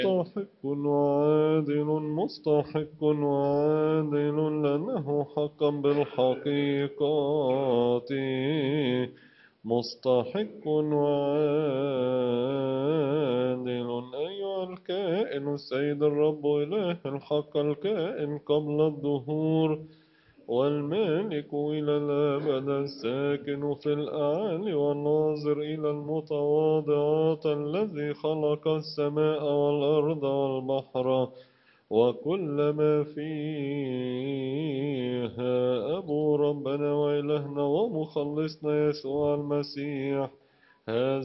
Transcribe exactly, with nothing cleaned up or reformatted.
مستحق وعادل مستحق وعادل لأنه حقا بالحقيقة مستحق وعادل أيها الكائن السيد الرب إله الحق الكائن قبل الدهور والمالك إلى الأبد الساكن في الأعالي والناظر إلى المتواضعات الذي خلق السماء والأرض والبحر وكل ما فيها أبو ربنا وإلهنا ومخلصنا يسوع المسيح هذا